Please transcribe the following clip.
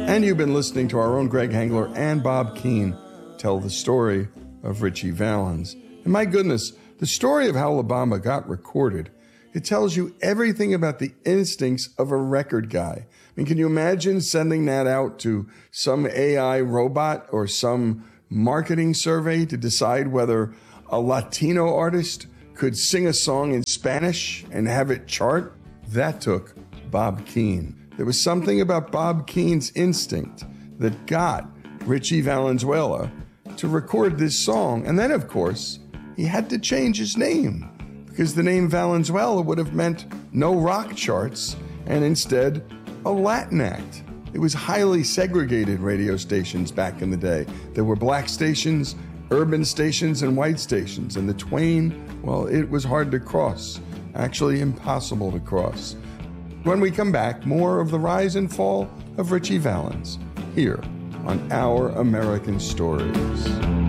And you've been listening to our own Greg Hengler and Bob Keane tell the story of Ritchie Valens. And my goodness, the story of how La Bamba got recorded, it tells you everything about the instincts of a record guy. I mean, can you imagine sending that out to some AI robot or some marketing survey to decide whether a Latino artist could sing a song in Spanish and have it chart? That took Bob Keane. There was something about Bob Keane's instinct that got Ritchie Valenzuela to record this song. And then, of course, he had to change his name because the name Valenzuela would have meant no rock charts and instead a Latin act. It was highly segregated radio stations back in the day. There were black stations, urban stations, and white stations. And the twain, well, it was hard to cross, actually impossible to cross. When we come back, more of the rise and fall of Ritchie Valens here on Our American Stories.